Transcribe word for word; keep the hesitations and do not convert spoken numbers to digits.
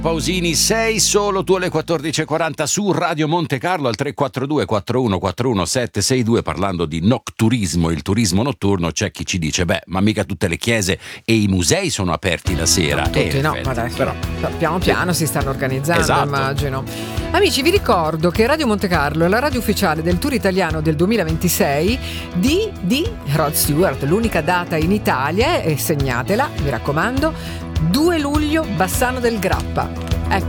Pausini, sei solo tu alle quattordici e quaranta su Radio Monte Carlo al tre quattro due quattro uno quattro uno sette sei due. Parlando di nocturismo, il turismo notturno, c'è chi ci dice beh, ma mica tutte le chiese e i musei sono aperti la sera. Tutti eh, no, effetti, ma adesso però piano piano si stanno organizzando, esatto. immagino. Amici, vi ricordo che Radio Monte Carlo è la radio ufficiale del Tour Italiano del duemilaventisei di, di Rod Stewart, l'unica data in Italia, e segnatela, mi raccomando, due luglio, Bassano del Grappa.